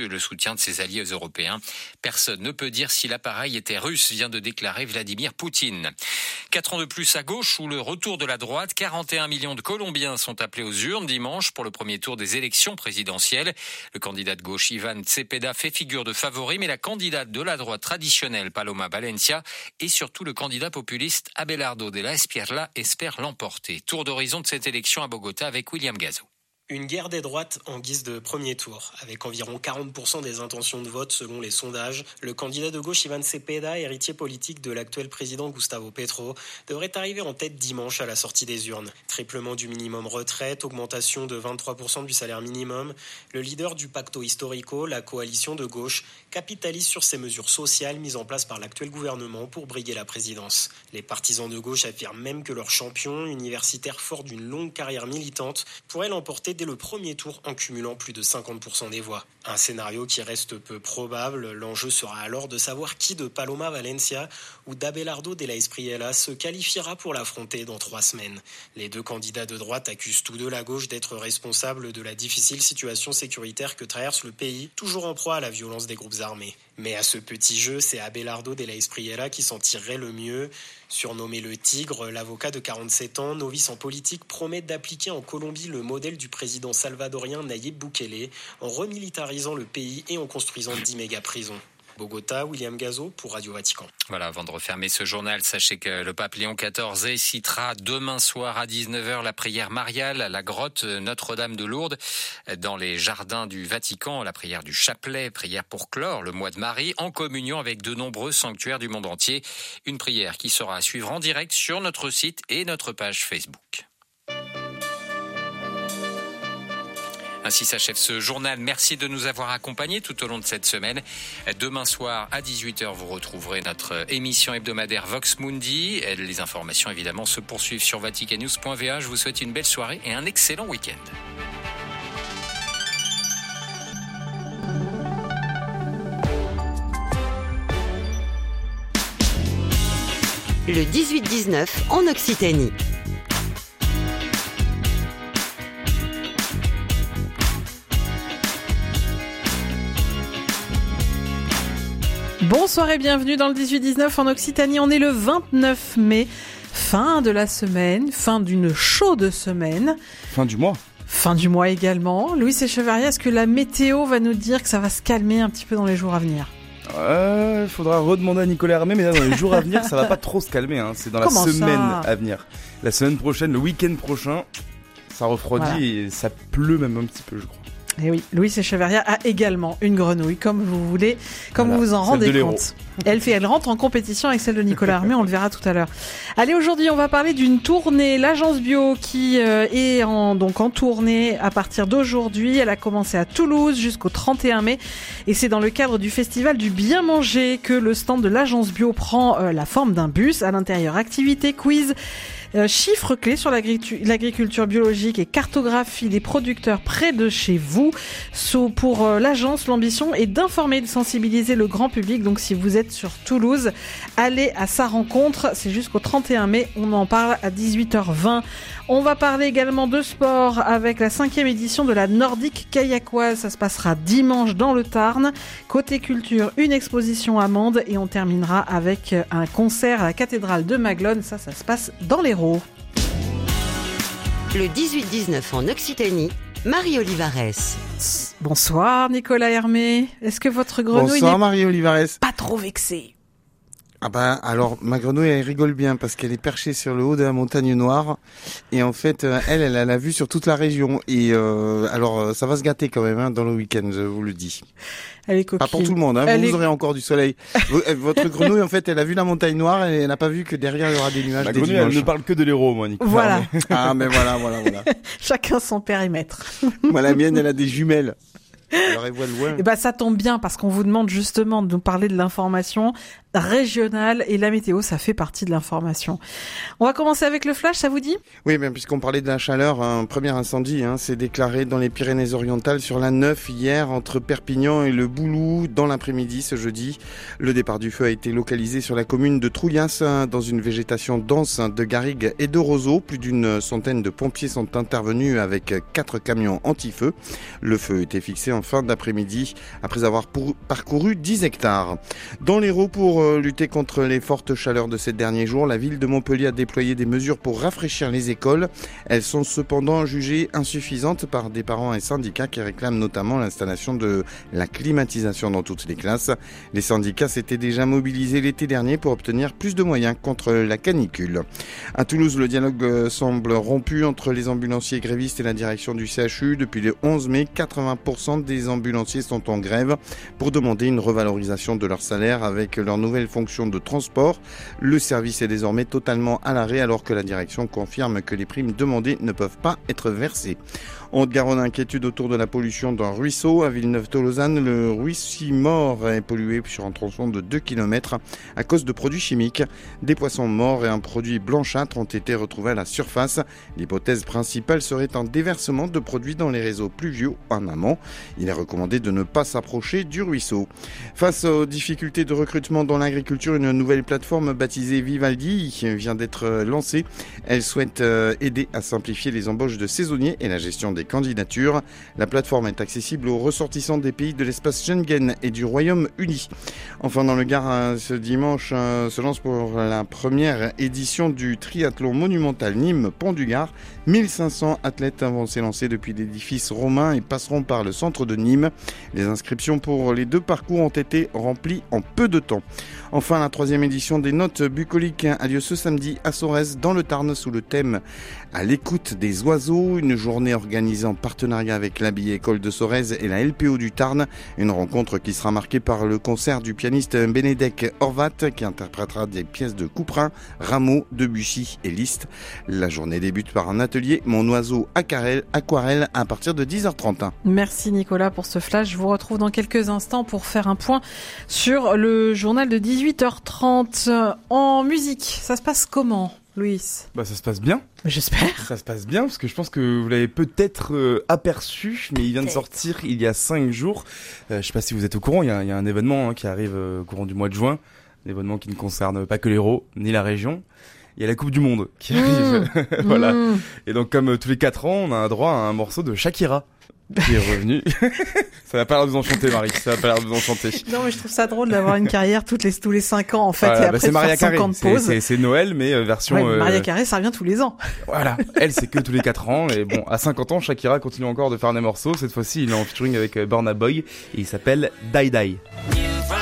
reçu le soutien de ses alliés européens. Personne ne peut dire si l'appareil était russe, vient de déclarer Vladimir Poutine. 4 ans de plus à gauche ou le retour de la droite, 41 millions de Colombiens sont appelés aux urnes dimanche pour le premier tour des élections présidentielles. Le candidat de gauche Ivan Cepeda fait figure de favori, mais la candidate de la droite traditionnelle Paloma Valencia et surtout le candidat populiste Abelardo de la Espriella espèrent l'emporter. Tour d'horizon de cette élection à Bogota avec William Gazo. Une guerre des droites en guise de premier tour. Avec environ 40% des intentions de vote selon les sondages, le candidat de gauche Ivan Cepeda, héritier politique de l'actuel président Gustavo Petro, devrait arriver en tête dimanche à la sortie des urnes. Triplement du minimum retraite, augmentation de 23% du salaire minimum, le leader du Pacto Histórico, la coalition de gauche, capitalise sur ces mesures sociales mises en place par l'actuel gouvernement pour briguer la présidence. Les partisans de gauche affirment même que leur champion, universitaire fort d'une longue carrière militante, pourrait l'emporter dès le premier tour en cumulant plus de 50% des voix. Un scénario qui reste peu probable. L'enjeu sera alors de savoir qui de Paloma Valencia ou d'Abelardo de la Espriella se qualifiera pour l'affronter dans 3 semaines. Les deux candidats de droite accusent tous deux la gauche d'être responsables de la difficile situation sécuritaire que traverse le pays, toujours en proie à la violence des groupes armés. Mais à ce petit jeu, c'est Abelardo de la Espriella qui s'en tirerait le mieux. Surnommé le Tigre, l'avocat de 47 ans, novice en politique, promet d'appliquer en Colombie le modèle du président salvadorien Nayib Bukele en remilitarisant le pays et en construisant 10 méga-prisons. Bogota, William Gazo pour Radio Vatican. Voilà, avant de refermer ce journal, sachez que le pape Léon XIV citera demain soir à 19h la prière mariale à la grotte Notre-Dame de Lourdes dans les jardins du Vatican, la prière du chapelet, prière pour clore le mois de Marie en communion avec de nombreux sanctuaires du monde entier. Une prière qui sera à suivre en direct sur notre site et notre page Facebook. Ainsi s'achève ce journal. Merci de nous avoir accompagnés tout au long de cette semaine. Demain soir à 18h, vous retrouverez notre émission hebdomadaire Vox Mundi. Les informations évidemment se poursuivent sur vaticannews.va. Je vous souhaite une belle soirée et un excellent week-end. Le 18-19 en Occitanie. Bonsoir et bienvenue dans le 18-19 en Occitanie. On est le 29 mai, fin de la semaine, fin d'une chaude semaine. Fin du mois. Fin du mois également. Louis Echeverria, est-ce que la météo va nous dire que ça va se calmer un petit peu dans les jours à venir ? Faudra redemander à Nicolas Hermé, mais là, dans les jours à venir, ça va pas trop se calmer, hein. C'est dans la semaine à venir. La semaine prochaine, le week-end prochain, ça refroidit et ça pleut même un petit peu, je crois. Et oui, Louis Echeverria a également une grenouille, comme vous voulez, comme vous vous en rendez compte. Elle rentre en compétition avec celle de Nicolas Hermé, on le verra tout à l'heure. Allez, aujourd'hui, on va parler d'une tournée, l'Agence Bio, qui est en tournée à partir d'aujourd'hui. Elle a commencé à Toulouse jusqu'au 31 mai. Et c'est dans le cadre du festival du bien manger que le stand de l'Agence Bio prend la forme d'un bus. À l'intérieur, activités, quiz, chiffres clés sur l'agriculture biologique et cartographie des producteurs près de chez vous. Pour l'agence, l'ambition est d'informer et de sensibiliser le grand public. Donc si vous êtes sur Toulouse, allez à sa rencontre. C'est jusqu'au 31 mai. On en parle à 18h20. On va parler également de sport avec la 5e édition de la Nordique Kayakkoise. Ça se passera dimanche dans le Tarn. Côté culture, une exposition à Mende et on terminera avec un concert à la cathédrale de Maglone. Ça se passe dans l'Hérault. Le 18-19 en Occitanie, Marie Olivares. Bonsoir Nicolas Hermé. Est-ce que votre grenouille Bonsoir Marie Olivares. Pas trop vexée? Ah bah alors ma grenouille elle rigole bien parce qu'elle est perchée sur le haut de la montagne noire et en fait elle a la vue sur toute la région et alors ça va se gâter quand même hein, dans le week-end, je vous le dis. Elle est coquine. Pas pour tout le monde, hein, vous aurez encore du soleil. Votre grenouille en fait elle a vu la montagne noire et elle n'a pas vu que derrière il y aura des nuages. La grenouille elle ne parle que de l'Hérault, moi Nicolas. Voilà. Ah mais voilà. Chacun son périmètre. Moi la mienne elle a des jumelles. Alors elle voit loin. Et ça tombe bien parce qu'on vous demande justement de nous parler de l'information régionale et la météo, ça fait partie de l'information. On va commencer avec le flash, ça vous dit ? Oui, mais puisqu'on parlait de la chaleur, un premier incendie s'est déclaré dans les Pyrénées-Orientales sur la 9 hier entre Perpignan et le Boulou dans l'après-midi ce jeudi. Le départ du feu a été localisé sur la commune de Trouillas dans une végétation dense de garrigues et de roseaux. Plus d'une centaine de pompiers sont intervenus avec 4 camions anti-feu. Le feu était fixé en fin d'après-midi après avoir parcouru 10 hectares. Dans l'Hérault, pour lutter contre les fortes chaleurs de ces derniers jours, la ville de Montpellier a déployé des mesures pour rafraîchir les écoles. Elles sont cependant jugées insuffisantes par des parents et syndicats qui réclament notamment l'installation de la climatisation dans toutes les classes. Les syndicats s'étaient déjà mobilisés l'été dernier pour obtenir plus de moyens contre la canicule. À Toulouse, le dialogue semble rompu entre les ambulanciers grévistes et la direction du CHU. Depuis le 11 mai, 80% des ambulanciers sont en grève pour demander une revalorisation de leur salaire avec leur nouvelle fonction de transport. Le service est désormais totalement à l'arrêt alors que la direction confirme que les primes demandées ne peuvent pas être versées. En Haute-Garonne, inquiétude autour de la pollution d'un ruisseau. À Villeneuve-Tolosane, le ruisseau mort est pollué sur un tronçon de 2 km à cause de produits chimiques. Des poissons morts et un produit blanchâtre ont été retrouvés à la surface. L'hypothèse principale serait un déversement de produits dans les réseaux pluviaux en amont. Il est recommandé de ne pas s'approcher du ruisseau. Face aux difficultés de recrutement dans l'agriculture, une nouvelle plateforme baptisée Vivaldi vient d'être lancée. Elle souhaite aider à simplifier les embauches de saisonniers et la gestion des candidatures. La plateforme est accessible aux ressortissants des pays de l'espace Schengen et du Royaume-Uni. Enfin, dans le Gard, ce dimanche se lance pour la première édition du triathlon monumental Nîmes-Pont du Gard. 1500 athlètes vont s'élancer depuis l'édifice romain et passeront par le centre de Nîmes. Les inscriptions pour les 2 parcours ont été remplies en peu de temps. Enfin, la 3e édition des Notes bucoliques a lieu ce samedi à Sorèze, dans le Tarn, sous le thème « À l'écoute des oiseaux ». Une journée organisée en partenariat avec l'Abbaye École de Sorèze et la LPO du Tarn. Une rencontre qui sera marquée par le concert du pianiste Benedek Horvat qui interprétera des pièces de Couperin, Rameau, Debussy et Liszt. La journée débute par un atelier Mon oiseau aquarelle à partir de 10h30. Merci Nicolas pour ce flash. Je vous retrouve dans quelques instants pour faire un point sur le journal de 18h30. En musique, ça se passe comment, Louis? Ça se passe bien. J'espère. Ça se passe bien parce que je pense que vous l'avez peut-être aperçu, mais il vient de sortir il y a 5 jours. Je sais pas si vous êtes au courant, il y a un événement qui arrive au courant du mois de juin. Un événement qui ne concerne pas que l'Hérault, ni la région. Il y a la Coupe du Monde qui arrive. Voilà. Et donc, comme tous les 4 ans, on a un droit à un morceau de Shakira qui est revenu. Ça n'a pas l'air de vous enchanter, Marie. Ça n'a pas l'air de vous enchanter. Non, mais je trouve ça drôle d'avoir une carrière tous les 5 ans, en fait, voilà, et après c'est Maria de faire 5 ans de pause. C'est Noël, mais version... Ouais, Maria Carré, ça revient tous les ans. Voilà. Elle, c'est que tous les 4 ans. Et bon, à 50 ans, Shakira continue encore de faire des morceaux. Cette fois-ci, il est en featuring avec Burna Boy. Et il s'appelle Die Die.